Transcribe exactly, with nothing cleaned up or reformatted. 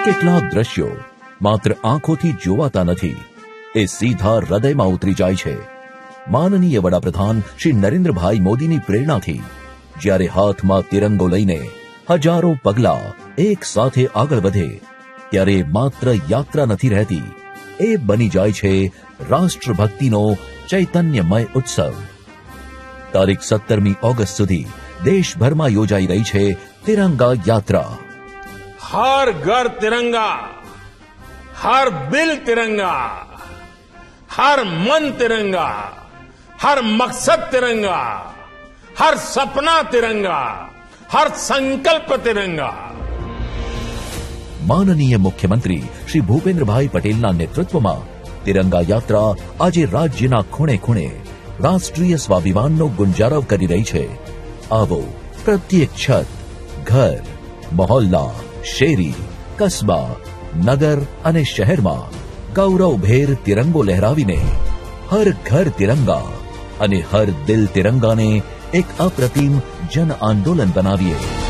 કેટલાક દ્રશ્યો માત્ર આંખોથી જોવાતા નથી, એ સીધા હૃદયમાં ઉતરી જાય છે. માનનીય વડાપ્રધાન શ્રી નરેન્દ્રભાઈ મોદીની પ્રેરણાથી જ્યારે હાથમાં તિરંગો લઈને હજારો પગલા એક સાથે આગળ વધે, ત્યારે માત્ર યાત્રા નથી રહેતી, એ બની જાય છે રાષ્ટ્રભક્તિનો ચૈતન્યમય ઉત્સવ. તારીખ સત્તરમી ઓગસ્ટ સુધી દેશભરમાં યોજાઈ રહી છે તિરંગા યાત્રા. हर घर तिरंगा, हर दिल तिरंगा, हर मन तिरंगा, हर मकसद तिरंगा, हर सपना तिरंगा, हर संकल्प तिरंगा. माननीय मुख्यमंत्री श्री भूपेन्द्रभाई पटेलना नेतृत्वમાં તિરંગા યાત્રા આજે રાજ્યના ખૂણે ખૂણે રાષ્ટ્રીય સ્વાભિમાનનો ગુંજારવ કરી રહી છે. આવો પ્રત્યેક છત, ઘર, મહોલ્લા, શેરી, કસ્બા, નગર અને શહેરમાં ગૌરવભેર તિરંગો લહેરાવીને હર ઘર તિરંગા અને હર દિલ તિરંગાને એક અપ્રતિમ જન આંદોલન બનાવીએ.